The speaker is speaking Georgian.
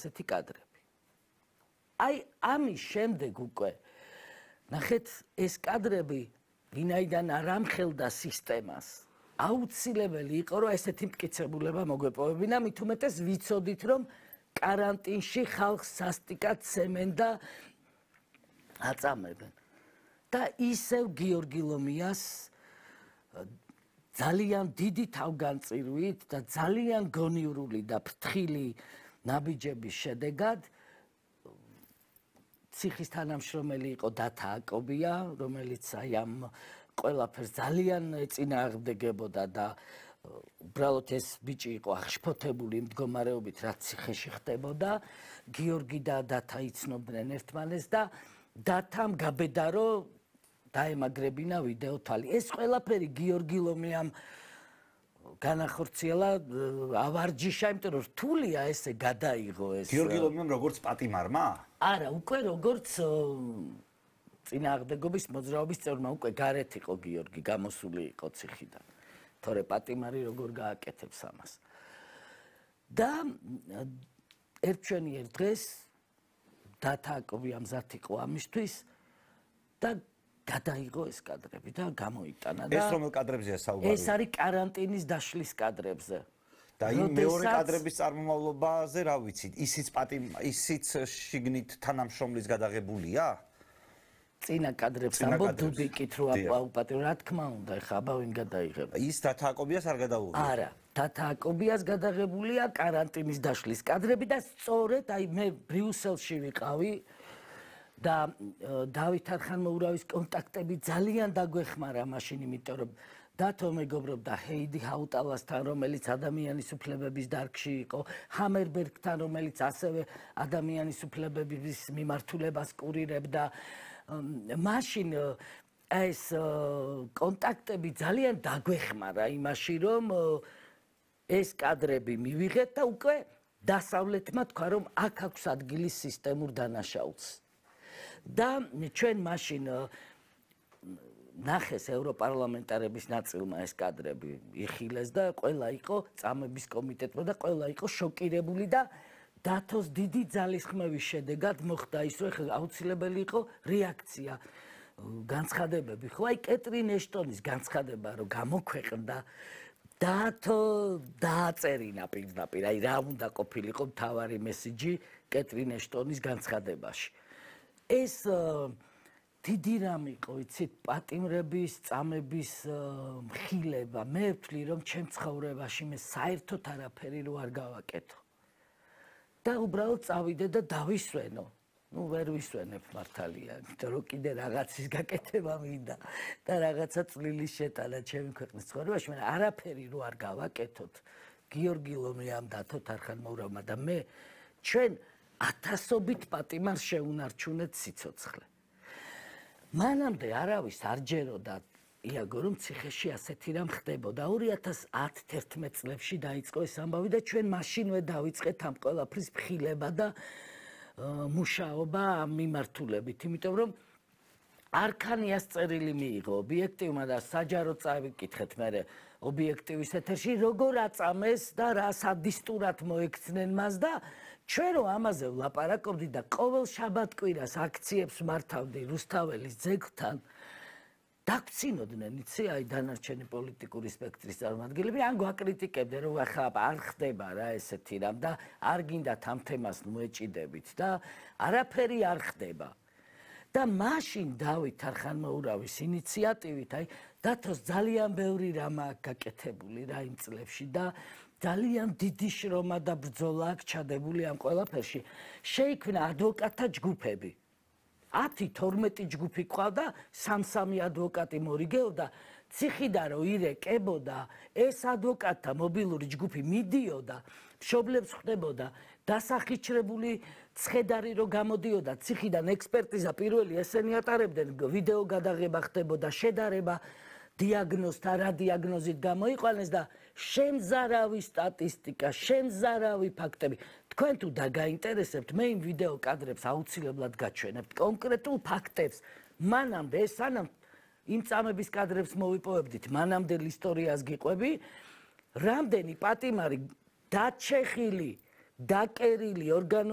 ასეთი კადრები. აი ამის შემდეგ უკვე ნახეთ ეს კადრები ვინაიდან არ ამხელდა სისტემას აუცილებელი იყო რომ ესეთი მტკიცებულება მოგვეპოვებინა მით უმეტეს ვიცოდით რომ карантинში ხალხს სასტიკად ცემენ და აწამებენ და ისევ გიორგი ლომიას ძალიან დიდი თავგანწირვით და ძალიან გონივრული და ფრთხილი ნაბიჯების შედეგად ციხის თანამშრომელი იყო დათა აკობია, რომელიც აი ამ ყველაფერს ძალიან ეწინააღმდეგებოდა და უბრალოდ ეს ბიჭი იყო აღშფოთებული მდგომარეობით, რაც ციხეში ხდებოდა. გიორგი და დათა იცნობდნენ ერთმანეს და დათამ გაბედა რომ დაემაგრებინა ვიდეო თვალი. ეს ყველაფერი გიორგი ლომიამ განახორციელა ავარჯიშა, იმიტომ რომ რთულია ესე გადაიღო ეს. გიორგი ლომიამ როგორც პატიმარმა? არა, უკვე როგორც წინააღმდეგობის მოძრაობის წევრმა უკვე გარეთ იყო გიორგი, გამოსული იყო ციხიდან. თორე პატიმარი როგორ გააკეთებს ამას. და ერთჩვენიერ დღეს დათა აკობია მზად იყო ამისთვის და გადაიღო ეს კადრები და გამოიტანა და ეს რომელ კადრებზეა საუბარი? ეს არის карантиნის დაშლის კადრებზე. და იმ მეორე კადრების წარმომავლობაზე რა ვიცით? ისიც შიგნით თანამშრომლის გადაღებულია? წინა კადრებს ამბობ დუდიკით რო აუპატიო, რა თქმა უნდა, ეხა აბა ვინ გადაიღება? ის დათა აკობიას არ გადაუღია? არა, დათა აკობიას გადაღებულია карантиნის დაშლის კადრები და სწორედ აი მე ბრიუსელში ვიყავი და დავით არხანმოურავის კონტაქტები ძალიან დაგვეხმარა მაშინ, იმიტომ რომ დათო მეგობრობდა ჰეიდი ჰაუტალასთან, რომელიც ადამიანის უფლებების დარგში იყო, ჰამერბერგთან, რომელიც ასევე ადამიანის უფლებების მიმართულებას კურირებდა. მაშინ ეს კონტაქტები ძალიან დაგვეხმარა იმაში, რომ ეს კადრები მივიღეთ და უკვე დასავლეთმა თქვა, რომ აქ აქვს ადგილი სისტემურ დანაშაულს. და ჩვენ მაშინ ნახეს ევროპარლამენტარების ნაწილმა ეს კადრები იხილეს და ყველა იყო წამების კომიტეტმა და ყველა იყო შოკირებული და დათოს დიდი ძალისხმევის შედეგად მოხდა ის რომ ეხლა აუცილებელი იყო რეაქცია განცხადებები ხო აი კეტრინ ეშტონის განცხადება რომ გამოქვეყნდა დათო დააწერინა პირდაპირ აი რა უნდა ყოფილიყო მთავარი მესიჯი კეტრინ ეშტონის განცხადებაში ეს დიდი რამ იყო, იცით, პატიმრების, წამების მხილება. მე ვთვლი, რომ ჩემ ცხოვრებაში მე საერთოდ არაფერი რო არ გავაკეთო. და უბრალოდ წავიდე და დავისვენო. ნუ ვერ ვისვენებ მართალია, იმიტომ რომ კიდე რაღაცის გაკეთება მინდა და რაღაცა წვლილი შეტანა ჩემი ქვეყნის ცხოვრებაში, მაგრამ არაფერი რო არ გავაკეთოთ. გიორგი ლომიამ დათო არხანმოურავმა და მე ჩვენ ათასობით პატიმარს შეუნარჩუნეთ სიცოცხლე. მანამდე არავის არ ჯეროდა იაგო რომ ციხეში ასეთი რამ ხდებოდა 2010-11 წლებში დაიწყო ეს ამბავი და ჩვენ მაშინვე დავიწყეთ ამ ყველაფრის მხილება და მუშაობა ამ მიმართულებით იმიტომ რომ არქანიას წერილი მიიღო ობიექტივმა და საჯარო წავიკითხეთ მე ობიექტივის ეთერში როგორ აწამეს და რა სადისტურად მოექცნენ მას და ჩვენ რომ ამაზე ვლაპარაკობდი და ყოველ შაბათ-კვირას აქციებს მართავდი რუსთაველის ძეგლთან დაგცინოდნენ იცი აი დანარჩენი პოლიტიკური სპექტრის წარმომადგენლები ან გვაკრიტიკებდნენ რომ ახლა არ ხდება რა ესეთი რამ და არ გინდათ ამ თემას მოეჭიდებით და არაფერი არ ხდება და მაშინ დავით არხანმოურავის ინიციატივით აი დათოს ძალიან ბევრი რამ აქვს გაკეთებული რა იმ წლებში და ძალიან დიდი შრომა და ბრძოლა აქვს ჩადებული ამ ყველაფერში შეიქმნა ადვოკატთა ჯგუფები 10-12 ჯგუფი ყავდა 3-3 ადვოკატი მორიგეობდა ციხიდან რო ირეკებოდა ეს ადვოკატთა მობილური ჯგუფი მიდიოდა მშობლებს ხვდებოდა დასახიჩრებული ცხედარი რო გამოდიოდა ციხიდან ექსპერტიზა პირველი ესენი ატარებდნენ ვიდეო გადაღება ხდებოდა შედარება დიაგნოზთა რა დიაგნოზით გამოიყვანეს და შემზარავი სტატისტიკა შემზარავი ფაქტები თქვენ თუ დაგაინტერესებთ მე იმ ვიდეო კადრებს აუცილებლად გაჩვენებთ კონკრეტულ ფაქტებს მანამდე ეს სანამ იმ წამების კადრებს მოვიპოვებდით მანამდელ ისტორიას გიყვები რამდენი პატიმარი დაჩეხილი დაკერილი ორგანო